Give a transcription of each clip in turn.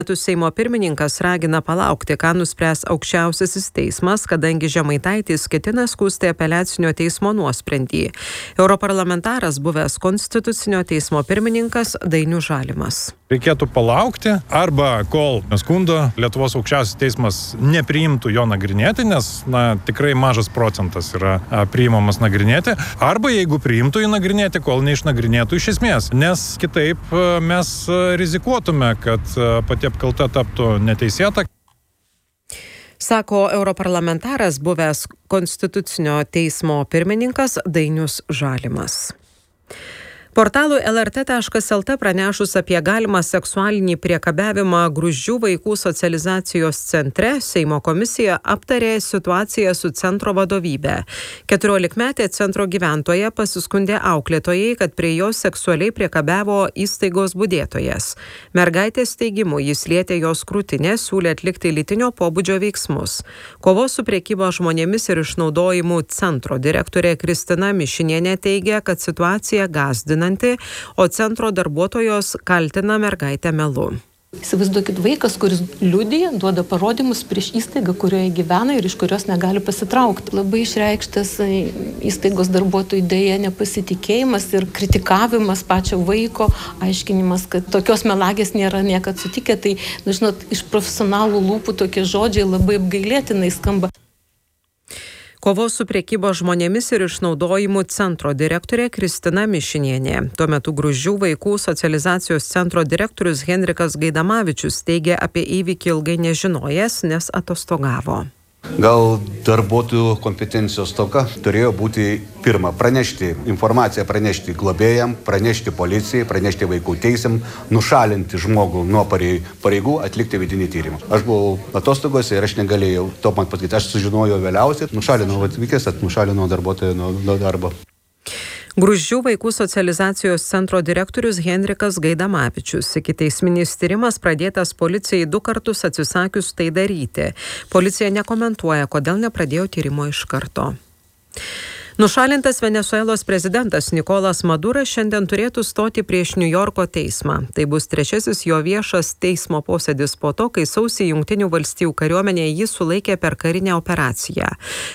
Seimo pirmininkas ragina palaukti, ką nuspręs aukščiausiasis teismas, kadangi Žemaitaitis ketina skųsti apeliacinio teismo nuosprendį. Europarlamentaras buvęs Konstitucinio teismo pirmininkas Dainius Žalimas. Reikėtų palaukti arba kol skundo Lietuvos aukščiausias teismas nepriimtų jo nagrinėti, nes tikrai mažas procentas yra priimamas nagrinėti, arba jeigu priimtų jį nagrinėti, kol neišnagrinėtų iš esmės, nes kitaip mes rizikuotume, kad pati apkalta taptų neteisėta. Sako europarlamentaras buvęs Konstitucinio teismo pirmininkas Dainius Žalimas. Portalui lrt.lt pranešus apie galimą seksualinį priekabiavimą Gruzdžių vaikų socializacijos centre, Seimo komisija aptarė situaciją su centro vadovybe. 14-metė centro gyventoja pasiskundė auklėtojai, kad prie jos seksualiai priekabiavo įstaigos budėtojas. Mergaitės teigimu jis lietė jos krūtinę, siūlė atlikti lytinio pobūdžio veiksmus. Kovos su priekyba žmonėmis ir išnaudojimu centro direktorė Kristina Mišinienė teigia, kad situacija gąsdina, o centro darbuotojos kaltina mergaitę melu. Įsivaizduokit, vaikas, kuris liudija, duoda parodymus prieš įstaigą, kurioje gyvena ir iš kurios negali pasitraukti. Labai išreikštas įstaigos darbuotojų dėja nepasitikėjimas ir kritikavimas pačio vaiko, aiškinimas, kad tokios melagės nėra niekad sutikę. Tai, žinot, iš profesionalų lūpų tokie žodžiai labai apgailėtinai skamba. Kovos su priekyba žmonėmis ir išnaudojimu centro direktorė Kristina Mišinienė. Tuo metu Gruzdžių vaikų socializacijos centro direktorius Henrikas Gaidamavičius teigia apie įvykį ilgai nežinojęs, nes atostogavo. Gal darbuotojų kompetencijos stoka turėjo būti pirma pranešti informaciją, pranešti globėjam, pranešti policijai, pranešti vaikų teisėm, nušalinti žmogų nuo pareigų, atlikti vidinį tyrimą. Aš buvau atostogose ir aš negalėjau to man pasakyti. Aš sužinojau vėliausiai, nušalinau darbuotoją nuo darbo. Gruzdžių vaikų socializacijos centro direktorius Henrikas Gaidamavičius. Ikiteisminis tyrimas pradėtas policijai 2 kartus atsisakius tai daryti. Policija nekomentuoja, kodėl nepradėjo tyrimo iš karto. Nušalintas Venesuelos prezidentas Nikolas Maduras šiandien turėtų stoti prieš Niujorko teismą. Tai bus 3. jo viešas teismo posėdis po to, kai sausį Jungtinių valstijų kariuomenė jį sulaikė per karinę operaciją.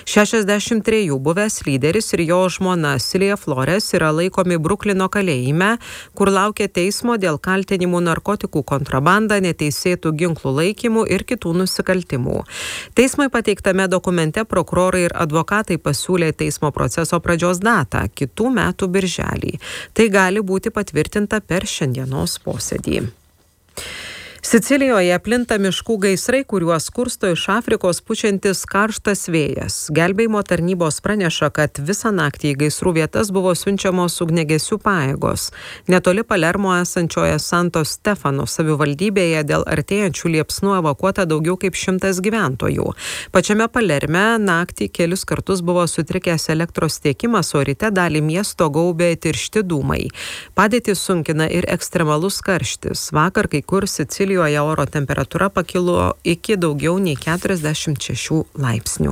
63 buvęs lyderis ir jo žmona Silija Flores yra laikomi Bruklino kalėjime, kur laukia teismo dėl kaltinimų narkotikų kontrabanda, neteisėtų ginklų laikymų ir kitų nusikaltimų. Teismui pateiktame dokumente prokurorai ir advokatai pasiūlė teismo proceso pradžios datą – kitų metų birželį. Tai gali būti patvirtinta per šiandienos posėdį. Sicilijoje plinta miškų gaisrai, kuriuos kursto iš Afrikos pučiantis karštas vėjas. Gelbėjimo tarnybos praneša, kad visą naktį į gaisrų vietas buvo siunčiamos ugniagesių pajėgos. Netoli Palermo esančioje Santo Stefano savivaldybėje dėl artėjančių liepsnų evakuota daugiau kaip 100 gyventojų. Pačiame Palerme naktį kelis kartus buvo sutrikęs elektros tiekimas, o ryte dalį miesto gaubė tiršti dūmai. Padėtį sunkina ir ekstremalus karštis. Vakar kai kur Sicilijoje oro temperatūra pakilo iki daugiau nei 46 laipsnių.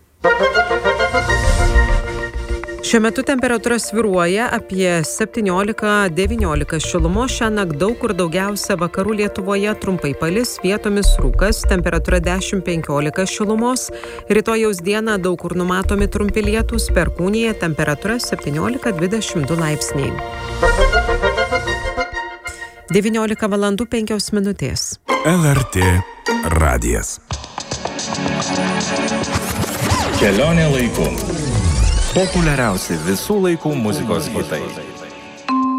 Šiuo metu temperatūra svyruoja apie 17-19 šilumos. Šiąnakt daug kur daugiausia vakarų Lietuvoje trumpai palis, vietomis rūkas, temperatūra 10-15 šilumos. Rytojaus dieną daug kur numatomi trumpi lietūs, Perkūnija temperatūra 17-22 laipsniai. 19:05. LRT radijas. Kelionė laiku. Populiariausi visų laikų muzikos hitai.